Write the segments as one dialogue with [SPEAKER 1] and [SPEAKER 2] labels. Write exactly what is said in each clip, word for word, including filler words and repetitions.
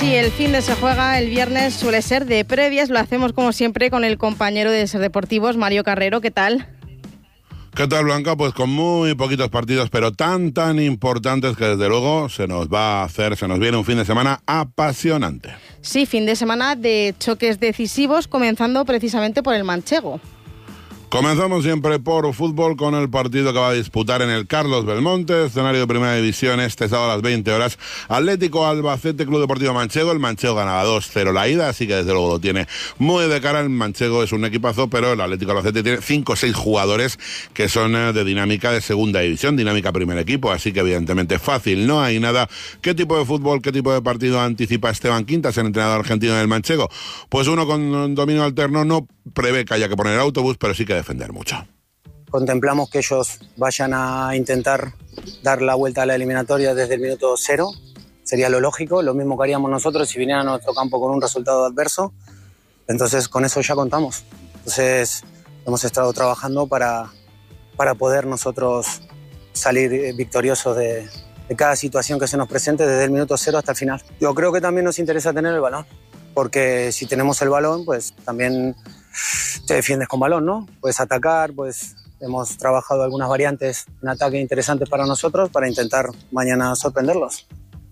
[SPEAKER 1] Sí, el fin de se juega, el viernes suele ser de previas, lo hacemos como siempre con el compañero de Ser Deportivos, Mario Carrero, ¿qué tal?
[SPEAKER 2] ¿Qué tal, Blanca? Pues con muy poquitos partidos, pero tan, tan importantes que desde luego se nos va a hacer, se nos viene un fin de semana apasionante.
[SPEAKER 1] Sí, fin de semana de choques decisivos, comenzando precisamente por el manchego.
[SPEAKER 2] Comenzamos siempre por fútbol con el partido que va a disputar en el Carlos Belmonte, escenario de Primera División, este sábado a las veinte horas. Atlético Albacete, Club Deportivo Manchego. El Manchego ganaba dos cero la ida, así que desde luego lo tiene muy de cara. El Manchego es un equipazo, pero el Atlético Albacete tiene cinco o seis jugadores que son de dinámica de Segunda División, dinámica primer equipo, así que evidentemente fácil no hay nada. ¿Qué tipo de fútbol, qué tipo de partido anticipa Esteban Quintas, el entrenador argentino del Manchego? Pues uno con dominio alterno no prevé que haya que poner autobús, pero sí que defender mucho.
[SPEAKER 3] Contemplamos que ellos vayan a intentar dar la vuelta a la eliminatoria desde el minuto cero, sería lo lógico, lo mismo que haríamos nosotros si vinieran a nuestro campo con un resultado adverso, entonces con eso ya contamos. Entonces hemos estado trabajando para, para poder nosotros salir victoriosos de, de cada situación que se nos presente desde el minuto cero hasta el final. Yo creo que también nos interesa tener el balón, porque si tenemos el balón, pues también te defiendes con balón, ¿no? Puedes atacar, pues hemos trabajado algunas variantes en ataque interesantes para nosotros para intentar mañana sorprenderlos.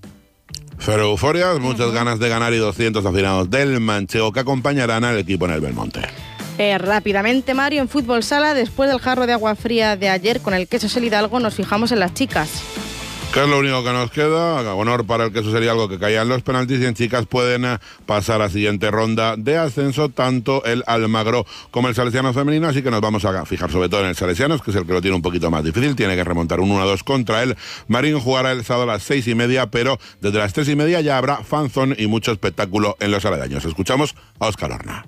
[SPEAKER 2] Cero euforias, muchas uh-huh. ganas de ganar y doscientos aficionados del Manchego que acompañarán al equipo en el Belmonte.
[SPEAKER 1] Eh, rápidamente, Mario, en Fútbol Sala, después del jarro de agua fría de ayer con el Queso Ser Hidalgo, nos fijamos en las chicas.
[SPEAKER 2] ¿Qué es lo único que nos queda? Honor para el que eso sería algo que caían los penaltis y en chicas pueden pasar a siguiente ronda de ascenso tanto el Almagro como el Salesianos femenino, así que nos vamos a fijar sobre todo en el Salesianos, que es el que lo tiene un poquito más difícil, tiene que remontar un uno a dos contra el Marín, jugará el sábado a las seis y media, pero desde las tres y media ya habrá fanzón y mucho espectáculo en los aledaños. Escuchamos a Óscar Horna.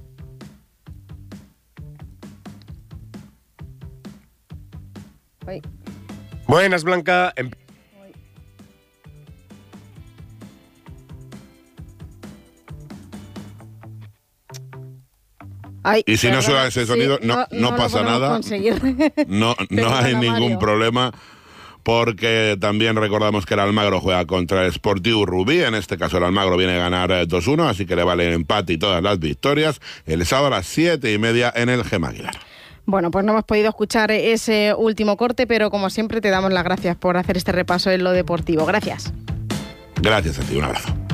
[SPEAKER 4] Buenas, Blanca. En...
[SPEAKER 1] Ay,
[SPEAKER 2] y si no suena ese sonido,
[SPEAKER 1] sí,
[SPEAKER 2] no, no, no, no pasa nada. No, no hay ningún Mario. problema, porque también recordamos que el Almagro juega contra el Sportiu Rubí. En este caso el Almagro viene a ganar dos uno, así que le vale el empate y todas las victorias. El sábado a las siete y media en el Gema Aguilar.
[SPEAKER 1] Bueno, pues no hemos podido escuchar ese último corte, pero como siempre te damos las gracias por hacer este repaso en lo deportivo. Gracias.
[SPEAKER 2] Gracias a ti, un abrazo.